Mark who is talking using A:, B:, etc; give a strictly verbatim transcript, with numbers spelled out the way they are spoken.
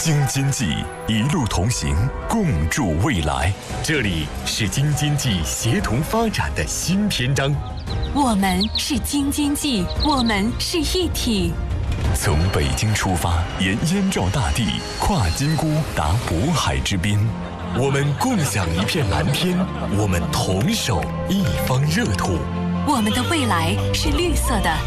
A: 京津冀一路同行，共筑未来。这里是京津冀协同发展的新篇章。
B: 我们是京津冀，我们是一体。
A: 从北京出发，沿燕赵大地，跨金沽达渤海之滨。我们共享一片蓝天，我们同守一方热土。
B: 我们的未来是绿色的，